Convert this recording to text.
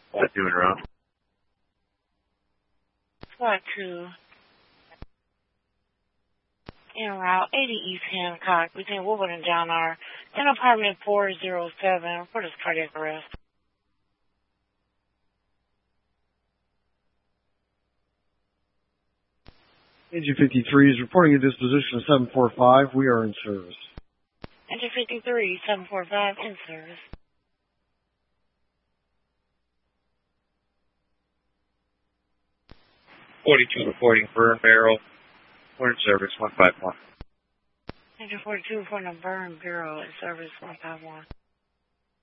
What's doing wrong? Flight 2. En route 80 East Hancock between Woodward and John R. In apartment 407 for this cardiac arrest. Engine 53 is reporting a disposition of 745. We are in service. Engine 53, 745 in service. .42 reporting burn barrel. We're in service 151. Engine 42 reporting a burn bureau in service 151.